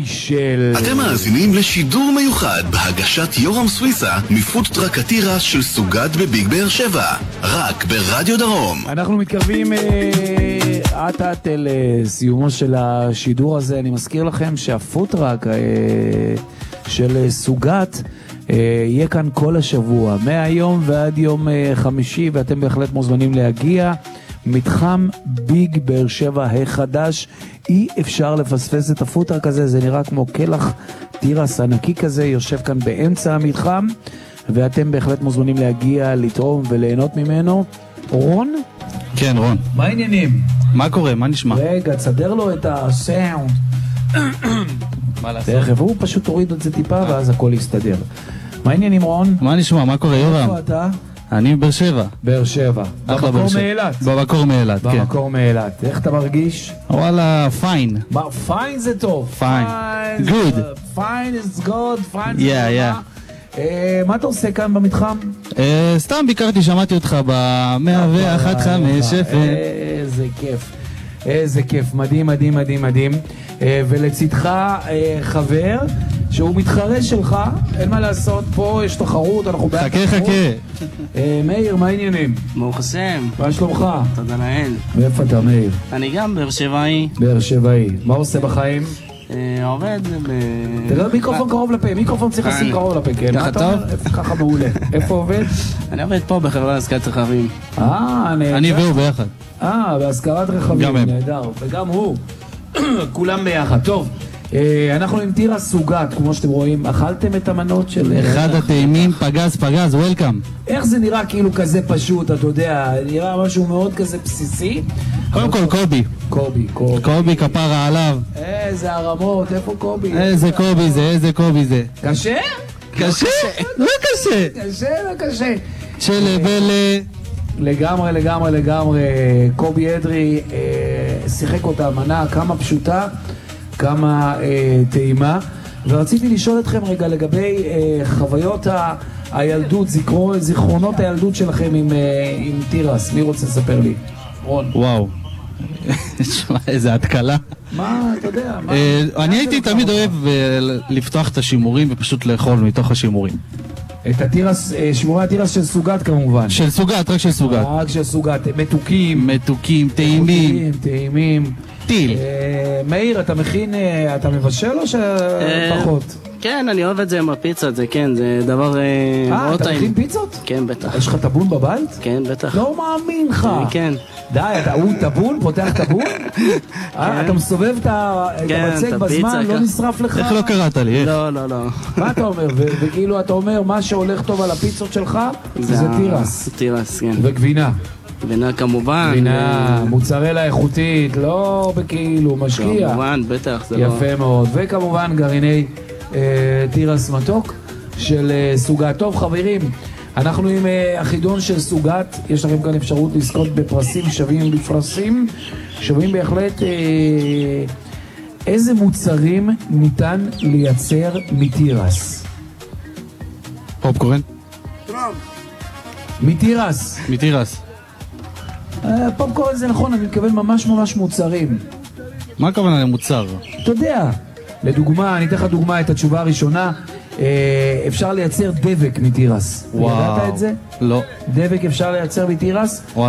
של... אתם מאזינים לשידור מיוחד בהגשת יורם סוויסה מפודטראק התירס של סוגת בביג באר שבע, רק ברדיו דרום. אנחנו מתקרבים עד לסיומו של השידור הזה. אני מזכיר לכם שהפודטראק של סוגת יהיה כאן כל השבוע, מהיום ועד יום חמישי, ואתם בהחלט מוזמנים להגיע. מתחם ביג באר שבע החדש, אי אפשר לפספס את הפודטראק הזה, זה נראה כמו כלח תירס ענקי כזה, יושב כאן באמצע המתחם, ואתם בהחלט מוזמנים להגיע, לתרום וליהנות ממנו. רון? כן, רון. מה העניינים? מה קורה? מה נשמע? רגע, תסדר לו את הסאונד. מה לעשות? תכף, הוא פשוט הוריד את זה טיפה ואז הכל יסתדר. מה העניינים, רון? מה נשמע? מה קורה, יורם? איפה אתה? אני באר שבע. באר שבע. במקור מאילת. במקור מאילת, כן. במקור מאילת. איך אתה מרגיש? וואלה, פיין. פיין זה טוב. פיין. Good. פיין is good. פיין זה טוב. מה אתה עושה כאן במתחם? סתם ביקרתי, שמעתי אותך ב-101.5 FM. איזה כיף. איזה כיף. מדהים, מדהים, מדהים, מדהים. ולצדך חבר שהוא מתחרה שלך, אין מה לעשות, פה יש תחרות, אנחנו בעד תחרות. חכה. מאיר, מה העניינים? ברוך השם. מה שלומך? תודה לאל. ואיפה אתה, מאיר? אני גם באר שבעי. באר שבעי. מה עושה בחיים? עובד תראה, מיקרופון קרוב לפה, מיקרופון צריך לשים קרוב לפה, כן? ככה טוב? ככה מעולה. איפה עובד? אני עובד פה בחברה להשכרת רכבים. נהדר. אני והוא ביחד. בהשכרת רכבים, גם הם. נהדר. וגם הוא. כולם ביחד. טוב, אנחנו עם תירס סוגת, כמו שאתם רואים. אכלתם את המנות של... אחד הטעימים, פגז, וולקאם. איך זה נראה כאילו כזה פשוט, אתה יודע, נראה משהו מאוד כזה בסיסי. קודם כל קובי כפרה עליו. איזה הרמות, איפה קובי? איזה קובי זה. קשה? קשה? לא קשה. קשה, לא קשה. לגמרי. קובי אדרי שיחק אותה מנה, כמה פשוטה, כמה טעימה. ורציתי לשאול אתכם רגע לגבי חוויות הילדות, זיכרונות הילדות שלכם עם תירס. מי רוצה לספר לי? רון. וואו. שמע, איזה התקלה. מה, אתה יודע? אני הייתי תמיד אוהב לפתוח את השימורים ופשוט לאכול מתוך השימורים. את התירס, שימורי התירס של סוגת כמובן. של סוגת, רק של סוגת. רק של סוגת, מתוקים, טעימים. טיל. מאיר, אתה מכין, אתה מבשל או שפחות? כן, אני אוהב את זה עם הפיצה, זה כן, זה דבר מאוד אתה טעים. מכין פיצות? כן, בטח. יש לך טבון בבית? כן, בטח. לא מאמין לך. כן. די, הוא טבון? פותח טבון? אתה מסובב את הבצק בזמן, לא נשרף לך? איך לא קראת לי? לא. מה אתה אומר? וכאילו אתה אומר, מה שהולך טוב על הפיצות שלך זה תירס. תירס, כן. וגבינה. גבינה כמובן. גבינה, מוצרלה איכותית, לא בכאילו משקיע. כמובן, בטח. יפה מאוד. וכמובן גרעיני תירס מתוק של סוגת. טוב חברים, אנחנו עם החידון של סוגת. יש לכם כאן אפשרות לזכות בפרסים שווים בהחלט. איזה מוצרים ניתן לייצר מתירס? פופקורן? מתירס. פופקורן זה נכון, אני מתכוון ממש מוצרים. מה הכוונה למוצר? אתה יודע, לדוגמה, אני אתן לך דוגמה את התשובה הראשונה. אפשר לייצר דבק מתירס. וואו. ידעת את זה? לא. דבק אפשר לייצר מתירס?